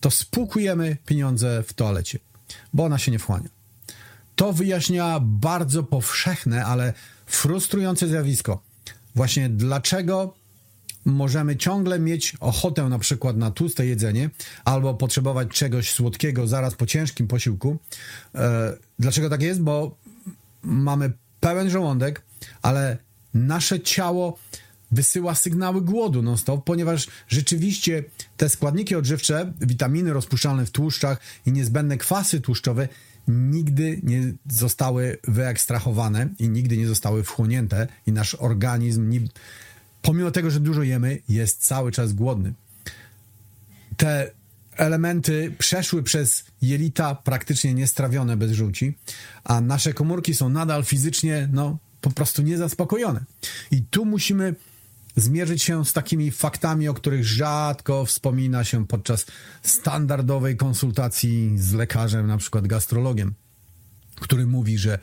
to spłukujemy pieniądze w toalecie, bo ona się nie wchłania. To wyjaśnia bardzo powszechne, ale frustrujące zjawisko. Właśnie dlaczego możemy ciągle mieć ochotę na przykład na tłuste jedzenie albo potrzebować czegoś słodkiego zaraz po ciężkim posiłku. Dlaczego tak jest? Bo mamy pełen żołądek, ale nasze ciało wysyła sygnały głodu non-stop, ponieważ rzeczywiście te składniki odżywcze, witaminy rozpuszczalne w tłuszczach i niezbędne kwasy tłuszczowe nigdy nie zostały wyekstrahowane i nigdy nie zostały wchłonięte i nasz organizm, pomimo tego, że dużo jemy, jest cały czas głodny. Te elementy przeszły przez jelita praktycznie niestrawione bez żółci, a nasze komórki są nadal fizycznie, po prostu niezaspokojone. I tu musimy zmierzyć się z takimi faktami, o których rzadko wspomina się podczas standardowej konsultacji z lekarzem, na przykład gastrologiem, który mówi, że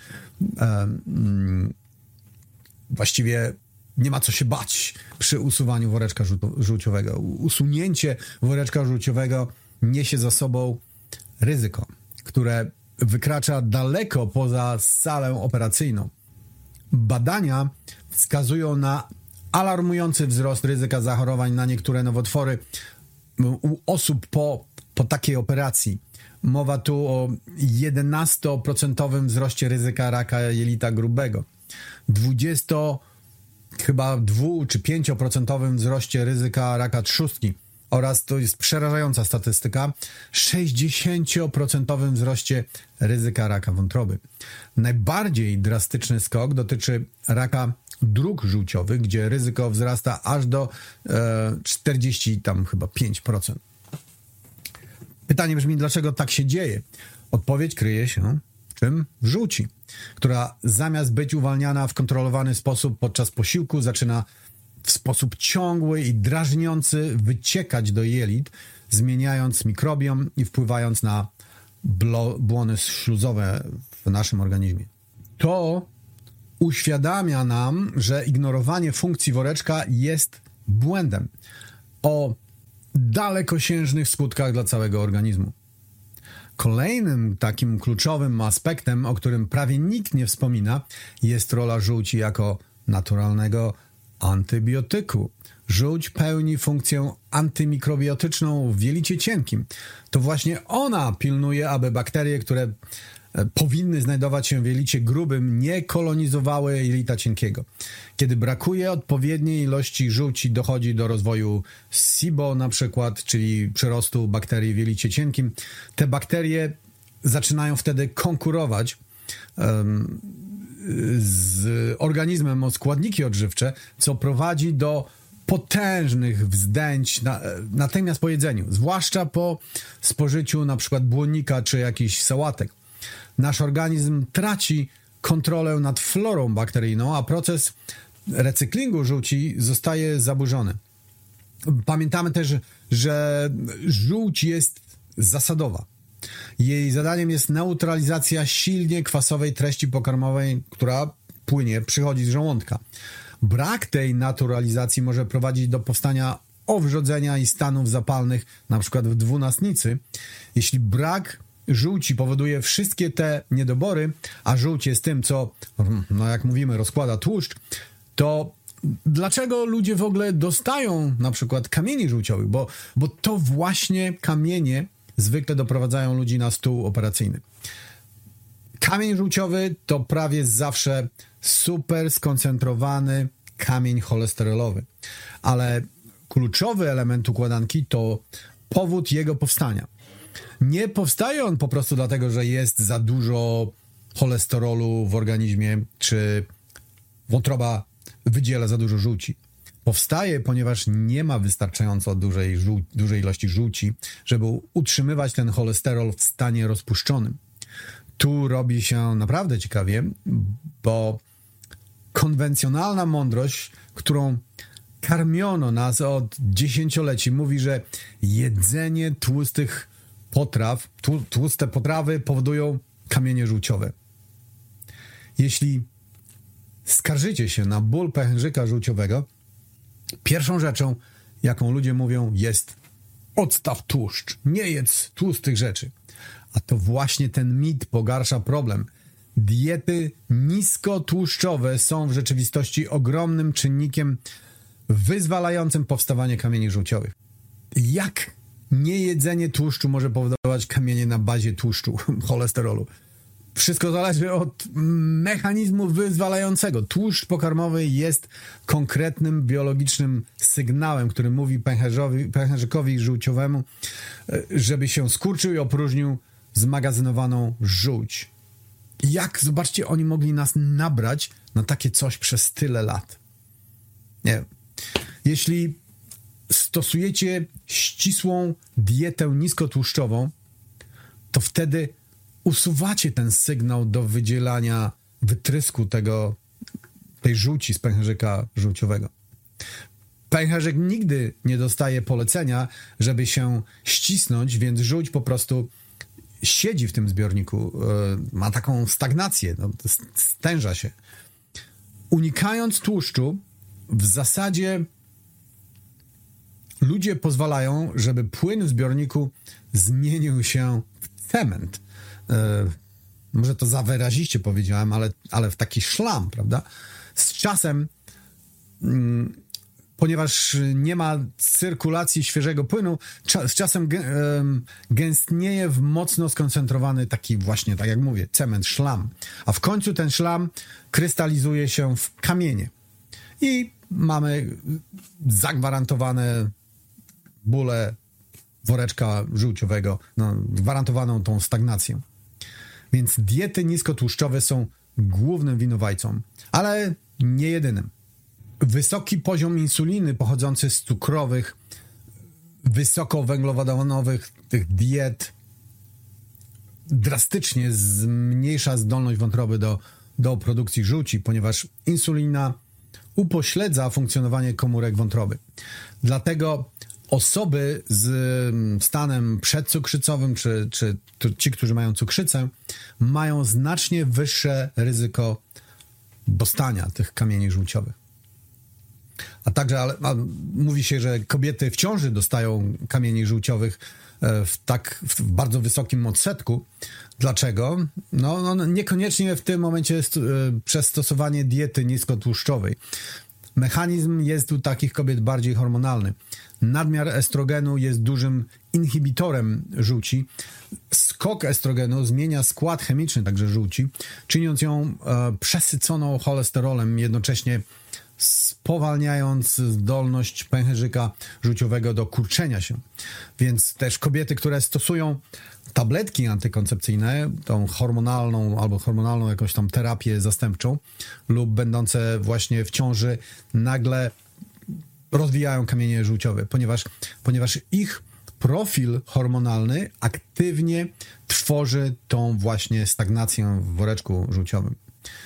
właściwie nie ma co się bać przy usuwaniu woreczka żółciowego. Usunięcie woreczka żółciowego niesie za sobą ryzyko, które wykracza daleko poza salę operacyjną. Badania wskazują na alarmujący wzrost ryzyka zachorowań na niektóre nowotwory u osób po takiej operacji. Mowa tu o 11% wzroście ryzyka raka jelita grubego, 2 czy 5% wzroście ryzyka raka trzustki oraz, to jest przerażająca statystyka, 60% wzroście ryzyka raka wątroby. Najbardziej drastyczny skok dotyczy raka dróg żółciowych, gdzie ryzyko wzrasta aż do 45%. Pytanie brzmi, dlaczego tak się dzieje? Odpowiedź kryje się w czym? W żółci, która zamiast być uwalniana w kontrolowany sposób podczas posiłku, zaczyna w sposób ciągły i drażniący wyciekać do jelit, zmieniając mikrobiom i wpływając na błony śluzowe w naszym organizmie. To uświadamia nam, że ignorowanie funkcji woreczka jest błędem o dalekosiężnych skutkach dla całego organizmu. Kolejnym takim kluczowym aspektem, o którym prawie nikt nie wspomina, jest rola żółci jako naturalnego antybiotyku. Żółć pełni funkcję antymikrobiotyczną w jelicie cienkim. To właśnie ona pilnuje, aby bakterie, które powinny znajdować się w jelicie grubym, nie kolonizowały jelita cienkiego. Kiedy brakuje odpowiedniej ilości żółci, dochodzi do rozwoju SIBO na przykład, czyli przyrostu bakterii w jelicie cienkim. Te bakterie zaczynają wtedy konkurować z organizmem o składniki odżywcze, co prowadzi do potężnych wzdęć natychmiast po jedzeniu, zwłaszcza po spożyciu na przykład błonnika czy jakichś sałatek. Nasz organizm traci kontrolę nad florą bakteryjną, a proces recyklingu żółci zostaje zaburzony. Pamiętamy też, że żółć jest zasadowa. Jej zadaniem jest neutralizacja silnie kwasowej treści pokarmowej, która przychodzi z żołądka. Brak tej naturalizacji może prowadzić do powstania owrzodzenia i stanów zapalnych, na przykład w dwunastnicy. Jeśli brak żółci powoduje wszystkie te niedobory, a żółć jest tym, co, jak mówimy, rozkłada tłuszcz, to dlaczego ludzie w ogóle dostają na przykład kamieni żółciowych? Bo to właśnie kamienie zwykle doprowadzają ludzi na stół operacyjny. Kamień żółciowy to prawie zawsze super skoncentrowany kamień cholesterolowy, ale kluczowy element układanki to powód jego powstania. Nie powstaje on po prostu dlatego, że jest za dużo cholesterolu w organizmie, czy wątroba wydziela za dużo żółci. Powstaje, ponieważ nie ma wystarczająco dużej ilości żółci, żeby utrzymywać ten cholesterol w stanie rozpuszczonym. Tu robi się naprawdę ciekawie, bo konwencjonalna mądrość, którą karmiono nas od dziesięcioleci, mówi, że jedzenie tłustych potraw, tłuste potrawy powodują kamienie żółciowe. Jeśli skarżycie się na ból pęcherzyka żółciowego, pierwszą rzeczą, jaką ludzie mówią, jest odstaw tłuszcz, nie jedz tłustych rzeczy. A to właśnie ten mit pogarsza problem. Diety niskotłuszczowe są w rzeczywistości ogromnym czynnikiem wyzwalającym powstawanie kamieni żółciowych. Jak niejedzenie tłuszczu może powodować kamienie na bazie tłuszczu, cholesterolu? Wszystko zależy od mechanizmu wyzwalającego. Tłuszcz pokarmowy jest konkretnym biologicznym sygnałem, który mówi pęcherzykowi żółciowemu, żeby się skurczył i opróżnił zmagazynowaną żółć. Jak, zobaczcie, oni mogli nas nabrać na takie coś przez tyle lat? Nie wiem. Jeśli stosujecie ścisłą dietę niskotłuszczową, to wtedy usuwacie ten sygnał do wydzielania wytrysku tej żółci z pęcherzyka żółciowego. Pęcherzyk nigdy nie dostaje polecenia, żeby się ścisnąć, więc żółć po prostu siedzi w tym zbiorniku, ma taką stagnację, stęża się. Unikając tłuszczu, w zasadzie ludzie pozwalają, żeby płyn w zbiorniku zmienił się w cement. Może to za wyraziście powiedziałem, ale w taki szlam, prawda? Z czasem, ponieważ nie ma cyrkulacji świeżego płynu, z czasem gęstnieje w mocno skoncentrowany taki właśnie, tak jak mówię, cement, szlam. A w końcu ten szlam krystalizuje się w kamienie. I mamy zagwarantowane bóle woreczka żółciowego, gwarantowaną tą stagnację. Więc diety niskotłuszczowe są głównym winowajcą, ale nie jedynym. Wysoki poziom insuliny pochodzący z cukrowych, wysokowęglowodanowych tych diet drastycznie zmniejsza zdolność wątroby do produkcji żółci, ponieważ insulina upośledza funkcjonowanie komórek wątroby. Dlatego osoby z stanem przedcukrzycowym, czy ci, którzy mają cukrzycę, mają znacznie wyższe ryzyko dostania tych kamieni żółciowych. A także mówi się, że kobiety w ciąży dostają kamieni żółciowych w bardzo wysokim odsetku. Dlaczego? Niekoniecznie w tym momencie przez stosowanie diety niskotłuszczowej. Mechanizm jest u takich kobiet bardziej hormonalny. Nadmiar estrogenu jest dużym inhibitorem żółci. Skok estrogenu zmienia skład chemiczny także żółci, czyniąc ją przesyconą cholesterolem, jednocześnie spowalniając zdolność pęcherzyka żółciowego do kurczenia się. Więc też kobiety, które stosują tabletki antykoncepcyjne, tą hormonalną jakąś tam terapię zastępczą lub będące właśnie w ciąży, nagle rozwijają kamienie żółciowe, ponieważ ich profil hormonalny aktywnie tworzy tą właśnie stagnację w woreczku żółciowym.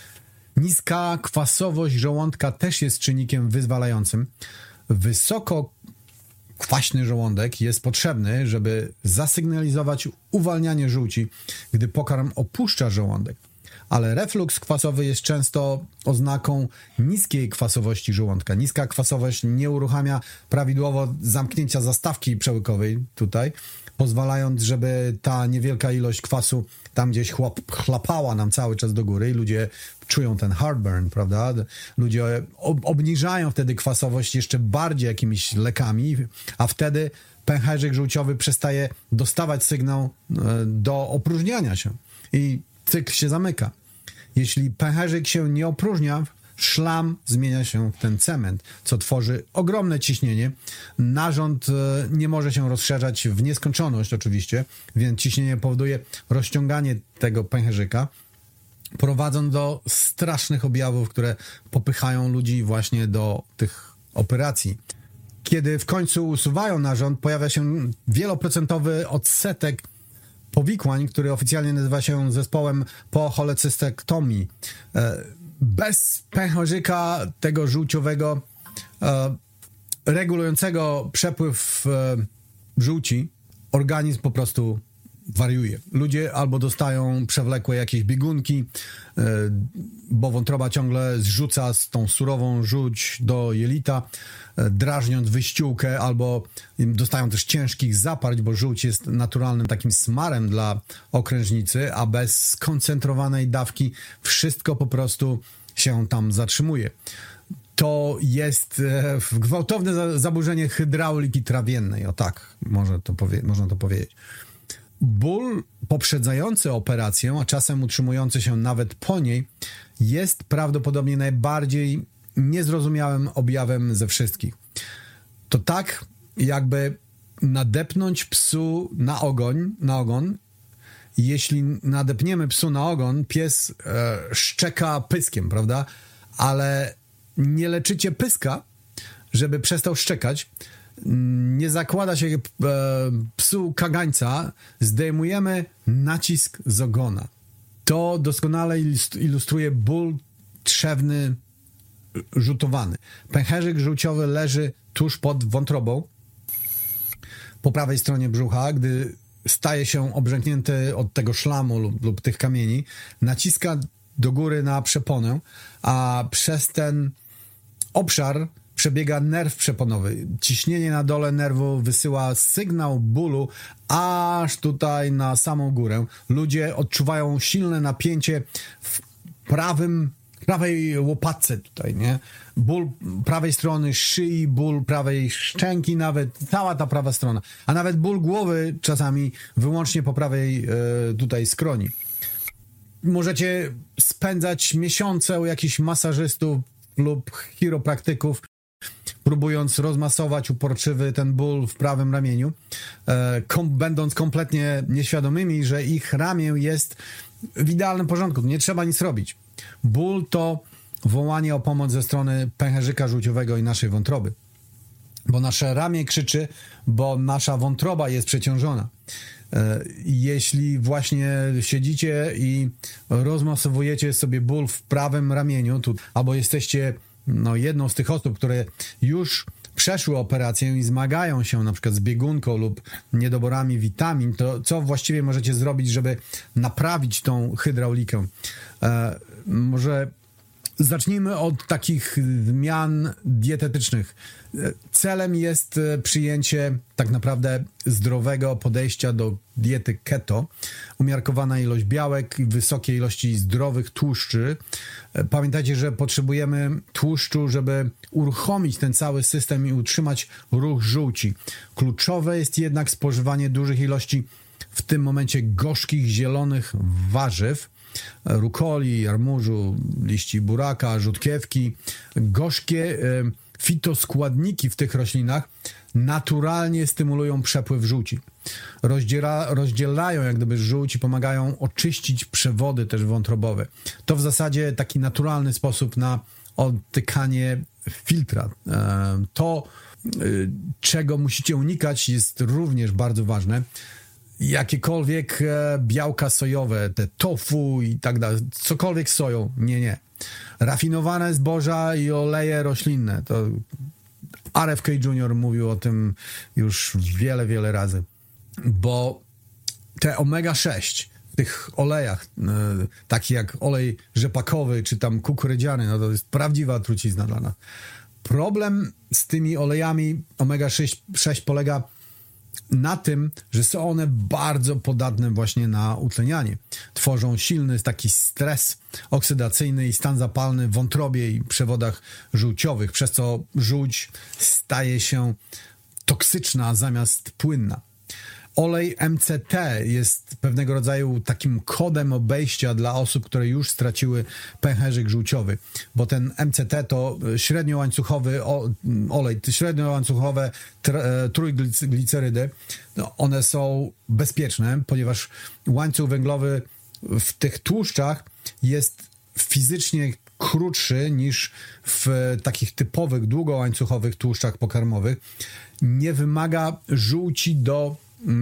Niska kwasowość żołądka też jest czynnikiem wyzwalającym. Wysoko kwaśny żołądek jest potrzebny, żeby zasygnalizować uwalnianie żółci, gdy pokarm opuszcza żołądek. Ale refluks kwasowy jest często oznaką niskiej kwasowości żołądka. Niska kwasowość nie uruchamia prawidłowo zamknięcia zastawki przełykowej tutaj, pozwalając, żeby ta niewielka ilość kwasu tam gdzieś chlapała nam cały czas do góry i ludzie czują ten heartburn, prawda? Ludzie obniżają wtedy kwasowość jeszcze bardziej jakimiś lekami, a wtedy pęcherzyk żółciowy przestaje dostawać sygnał do opróżniania się i cykl się zamyka. Jeśli pęcherzyk się nie opróżnia, szlam zmienia się w ten cement, co tworzy ogromne ciśnienie. Narząd nie może się rozszerzać w nieskończoność oczywiście, więc ciśnienie powoduje rozciąganie tego pęcherzyka, prowadząc do strasznych objawów, które popychają ludzi właśnie do tych operacji. Kiedy w końcu usuwają narząd, pojawia się wieloprocentowy odsetek powikłań, który oficjalnie nazywa się zespołem po cholecystektomii. Bez pęcherzyka tego żółciowego regulującego przepływ żółci, organizm po prostu wariuje. Ludzie albo dostają przewlekłe jakieś biegunki, bo wątroba ciągle zrzuca z tą surową żółć do jelita, drażniąc wyściółkę, albo dostają też ciężkich zaparć, bo żółć jest naturalnym takim smarem dla okrężnicy, a bez skoncentrowanej dawki wszystko po prostu się tam zatrzymuje. To jest gwałtowne zaburzenie hydrauliki trawiennej. O tak, można to powiedzieć. Ból poprzedzający operację, a czasem utrzymujący się nawet po niej, jest prawdopodobnie najbardziej niezrozumiałym objawem ze wszystkich. To tak, jakby nadepnąć psu na ogon. Jeśli nadepniemy psu na ogon, pies szczeka pyskiem, prawda? Ale nie leczycie pyska, żeby przestał szczekać. Nie zakłada się psu kagańca, zdejmujemy nacisk z ogona. To doskonale ilustruje ból trzewny rzutowany. Pęcherzyk żółciowy leży tuż pod wątrobą, po prawej stronie brzucha. Gdy staje się obrzęknięty od tego szlamu lub tych kamieni, naciska do góry na przeponę, a przez ten obszar przebiega nerw przeponowy. Ciśnienie na dole nerwu wysyła sygnał bólu aż tutaj na samą górę. Ludzie odczuwają silne napięcie w prawej łopatce tutaj, nie? Ból prawej strony szyi, ból prawej szczęki, nawet cała ta prawa strona, a nawet ból głowy czasami wyłącznie po prawej tutaj skroni. Możecie spędzać miesiące u jakichś masażystów lub chiropraktyków, próbując rozmasować uporczywy ten ból w prawym ramieniu, będąc kompletnie nieświadomymi, że ich ramię jest w idealnym porządku, nie trzeba nic robić. Ból to wołanie o pomoc ze strony pęcherzyka żółciowego i naszej wątroby, bo nasze ramię krzyczy, bo nasza wątroba jest przeciążona. Jeśli właśnie siedzicie i rozmasowujecie sobie ból w prawym ramieniu, albo jesteście jedną z tych osób, które już przeszły operację i zmagają się na przykład z biegunką lub niedoborami witamin, to co właściwie możecie zrobić, żeby naprawić tą hydraulikę? Może zacznijmy od takich zmian dietetycznych. Celem jest przyjęcie tak naprawdę zdrowego podejścia do diety keto, umiarkowana ilość białek i wysokie ilości zdrowych tłuszczy. Pamiętajcie, że potrzebujemy tłuszczu, żeby uruchomić ten cały system i utrzymać ruch żółci. Kluczowe jest jednak spożywanie dużych ilości w tym momencie gorzkich, zielonych warzyw, rukoli, jarmużu, liści buraka, rzutkiewki. Gorzkie fitoskładniki w tych roślinach naturalnie stymulują przepływ żółci. Rozdzielają jak gdyby żółć i pomagają oczyścić przewody też wątrobowe. To w zasadzie taki naturalny sposób na odtykanie filtra. To, czego musicie unikać, jest również bardzo ważne. Jakiekolwiek białka sojowe, te tofu i tak dalej, cokolwiek z soją, nie. Rafinowane zboża i oleje roślinne, to RFK Jr. mówił o tym już wiele razy, bo te omega-6 w tych olejach, taki jak olej rzepakowy czy tam kukurydziany, to jest prawdziwa trucizna dla nas. Problem z tymi olejami omega-6 polega na tym, że są one bardzo podatne właśnie na utlenianie. Tworzą silny taki stres oksydacyjny i stan zapalny w wątrobie i przewodach żółciowych, przez co żółć staje się toksyczna zamiast płynna. Olej MCT jest pewnego rodzaju takim kodem obejścia dla osób, które już straciły pęcherzyk żółciowy, bo ten MCT to średniołańcuchowy olej, średniołańcuchowe trójglicerydy. One są bezpieczne, ponieważ łańcuch węglowy w tych tłuszczach jest fizycznie krótszy niż w takich typowych, długołańcuchowych tłuszczach pokarmowych. Nie wymaga żółci do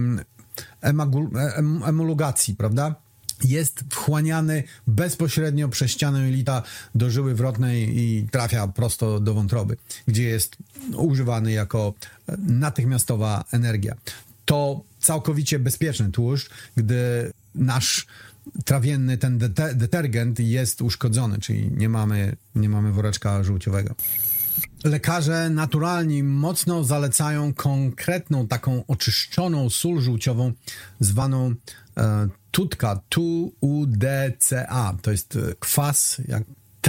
emulgacji, prawda? Jest wchłaniany bezpośrednio przez ścianę jelita do żyły wrotnej i trafia prosto do wątroby, gdzie jest używany jako natychmiastowa energia. to całkowicie bezpieczny tłuszcz, gdy nasz trawienny, ten detergent jest uszkodzony, czyli nie mamy woreczka żółciowego. Lekarze naturalni mocno zalecają konkretną, taką oczyszczoną sól żółciową zwaną TUDCA, TUDCA. To jest kwas jak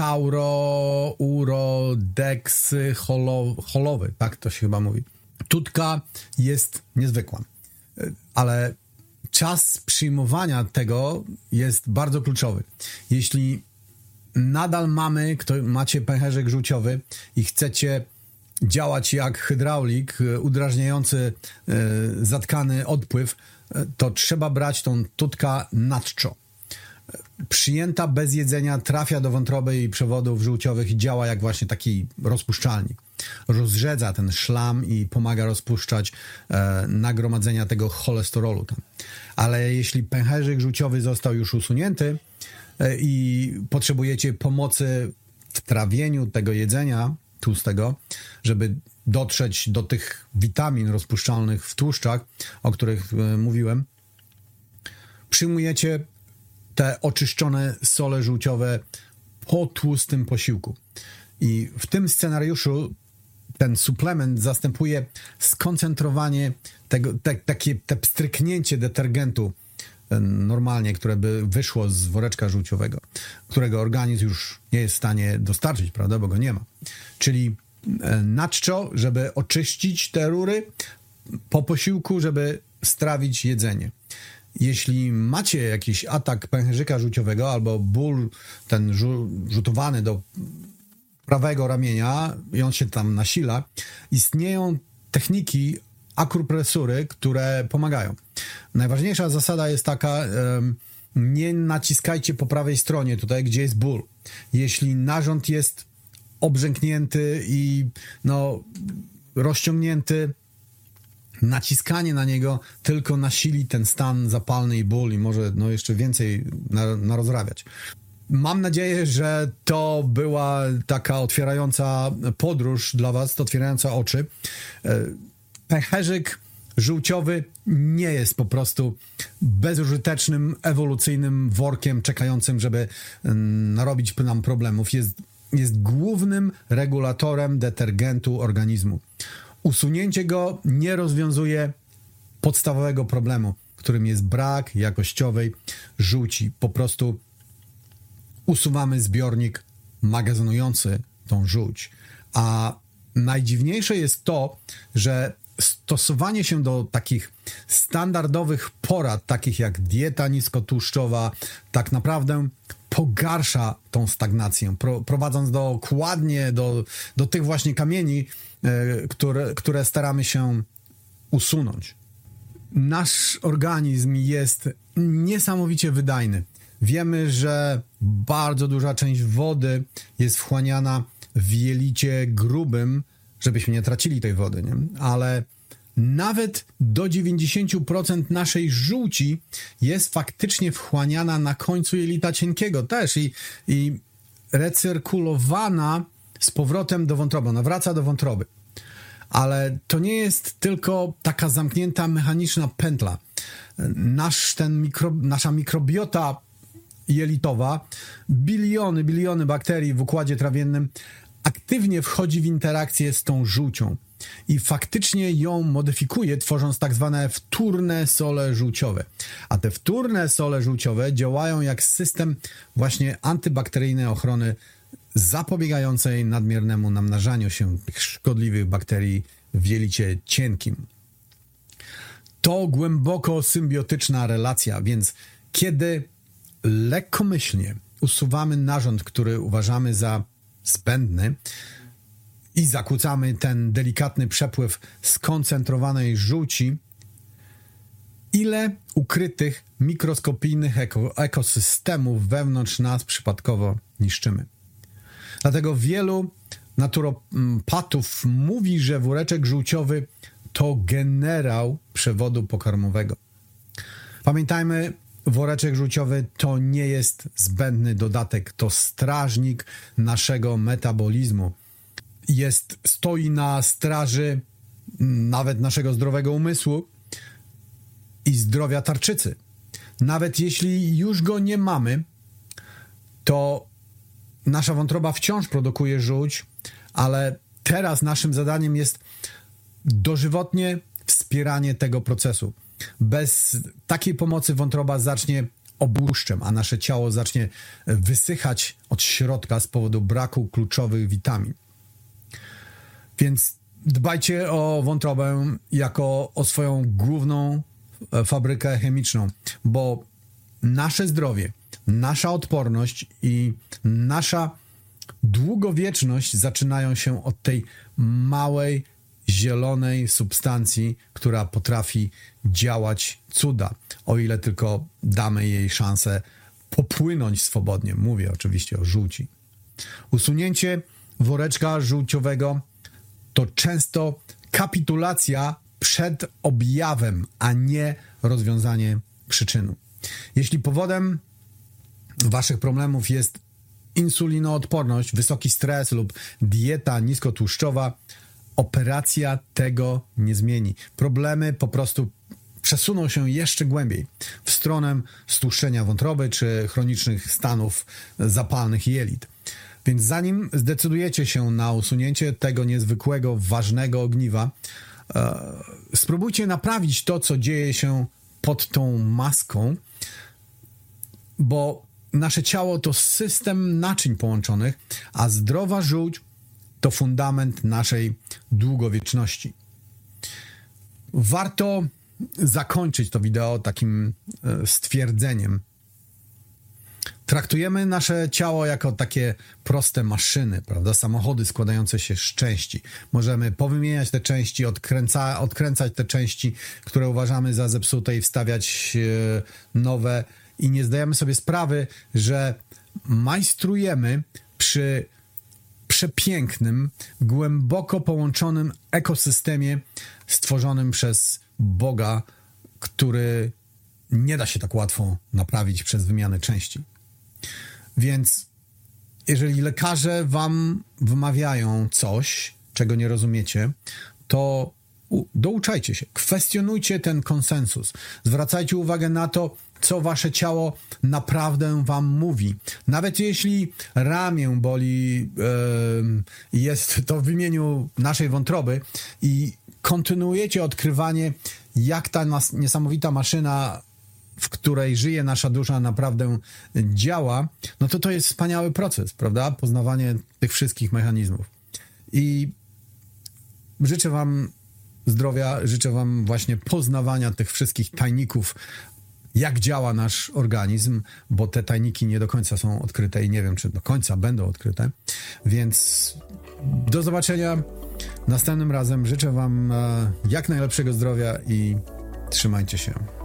taurourodeksycholowy, tak to się chyba mówi. TUDCA jest niezwykła, ale czas przyjmowania tego jest bardzo kluczowy. Jeśli nadal macie pęcherzyk żółciowy i chcecie działać jak hydraulik udrażniający zatkany odpływ, to trzeba brać tą TUDCA nacho. Przyjęta bez jedzenia trafia do wątroby i przewodów żółciowych i działa jak właśnie taki rozpuszczalnik. Rozrzedza ten szlam i pomaga rozpuszczać nagromadzenia tego cholesterolu tam. Ale jeśli pęcherzyk żółciowy został już usunięty i potrzebujecie pomocy w trawieniu tego jedzenia tłustego, żeby dotrzeć do tych witamin rozpuszczalnych w tłuszczach, o których mówiłem, przyjmujecie te oczyszczone sole żółciowe po tłustym posiłku. I w tym scenariuszu ten suplement zastępuje skoncentrowanie tego, te pstryknięcie detergentu normalnie, które by wyszło z woreczka żółciowego, którego organizm już nie jest w stanie dostarczyć, prawda, bo go nie ma. Czyli na czczo, żeby oczyścić te rury, po posiłku, żeby strawić jedzenie. Jeśli macie jakiś atak pęcherzyka żółciowego albo ból ten rzutowany do prawego ramienia i on się tam nasila, istnieją techniki akupresury, które pomagają. Najważniejsza zasada jest taka, nie naciskajcie po prawej stronie, tutaj gdzie jest ból. Jeśli narząd jest obrzęknięty i rozciągnięty, naciskanie na niego tylko nasili ten stan zapalny i ból i może jeszcze więcej narozrabiać. Mam nadzieję, że to była taka otwierająca podróż dla was, otwierająca oczy. Pęcherzyk żółciowy nie jest po prostu bezużytecznym, ewolucyjnym workiem czekającym, żeby narobić nam problemów. Jest głównym regulatorem detergentu organizmu. Usunięcie go nie rozwiązuje podstawowego problemu, którym jest brak jakościowej żółci. Po prostu usuwamy zbiornik magazynujący tą żółć. A najdziwniejsze jest to, że stosowanie się do takich standardowych porad, takich jak dieta niskotłuszczowa, tak naprawdę pogarsza tą stagnację, prowadząc dokładnie do tych właśnie kamieni, które staramy się usunąć. Nasz organizm jest niesamowicie wydajny. Wiemy, że bardzo duża część wody jest wchłaniana w jelicie grubym, żebyśmy nie tracili tej wody, nie? Ale nawet do 90% naszej żółci jest faktycznie wchłaniana na końcu jelita cienkiego też i recyrkulowana z powrotem do wątroby. Ona wraca do wątroby. Ale to nie jest tylko taka zamknięta mechaniczna pętla. Nasza mikrobiota jelitowa, biliony bakterii w układzie trawiennym aktywnie wchodzi w interakcję z tą żółcią i faktycznie ją modyfikuje, tworząc tak zwane wtórne sole żółciowe. A te wtórne sole żółciowe działają jak system właśnie antybakteryjnej ochrony zapobiegającej nadmiernemu namnażaniu się tych szkodliwych bakterii w jelicie cienkim. To głęboko symbiotyczna relacja, więc kiedy lekkomyślnie usuwamy narząd, który uważamy za zbędny i zakłócamy ten delikatny przepływ skoncentrowanej żółci, ile ukrytych mikroskopijnych ekosystemów wewnątrz nas przypadkowo niszczymy. Dlatego wielu naturopatów mówi, że woreczek żółciowy to generał przewodu pokarmowego. Pamiętajmy, woreczek żółciowy to nie jest zbędny dodatek, to strażnik naszego metabolizmu. Stoi na straży nawet naszego zdrowego umysłu i zdrowia tarczycy. Nawet jeśli już go nie mamy, to nasza wątroba wciąż produkuje żółć, ale teraz naszym zadaniem jest dożywotnie wspieranie tego procesu. Bez takiej pomocy wątroba zacznie obłuszczem, a nasze ciało zacznie wysychać od środka z powodu braku kluczowych witamin. Więc dbajcie o wątrobę jako o swoją główną fabrykę chemiczną, bo nasze zdrowie, nasza odporność i nasza długowieczność zaczynają się od tej małej, zielonej substancji, która potrafi działać cuda, o ile tylko damy jej szansę popłynąć swobodnie. Mówię oczywiście o żółci. Usunięcie woreczka żółciowego to często kapitulacja przed objawem, a nie rozwiązanie przyczyny. Jeśli powodem waszych problemów jest insulinoodporność, wysoki stres lub dieta niskotłuszczowa, operacja tego nie zmieni. Problemy po prostu przesuną się jeszcze głębiej w stronę stłuszczenia wątroby czy chronicznych stanów zapalnych jelit. Więc zanim zdecydujecie się na usunięcie tego niezwykłego, ważnego ogniwa, spróbujcie naprawić to, co dzieje się pod tą maską, bo nasze ciało to system naczyń połączonych, a zdrowa żółć to fundament naszej długowieczności. Warto zakończyć to wideo takim stwierdzeniem. Traktujemy nasze ciało jako takie proste maszyny, prawda? Samochody składające się z części. Możemy powymieniać te części, odkręcać te części, które uważamy za zepsute i wstawiać nowe i nie zdajemy sobie sprawy, że majstrujemy przy przepięknym, głęboko połączonym ekosystemie stworzonym przez Boga, który nie da się tak łatwo naprawić przez wymianę części. Więc jeżeli lekarze wam wymawiają coś, czego nie rozumiecie, to douczajcie się, kwestionujcie ten konsensus, zwracajcie uwagę na to, co wasze ciało naprawdę wam mówi. Nawet jeśli ramię boli, jest to w imieniu naszej wątroby i kontynuujecie odkrywanie, jak ta niesamowita maszyna, w której żyje nasza dusza, naprawdę działa, no to jest wspaniały proces, prawda? Poznawanie tych wszystkich mechanizmów. I życzę wam zdrowia, życzę wam właśnie poznawania tych wszystkich tajników, jak działa nasz organizm, bo te tajniki nie do końca są odkryte i nie wiem, czy do końca będą odkryte. Więc do zobaczenia następnym razem. Życzę wam jak najlepszego zdrowia i trzymajcie się.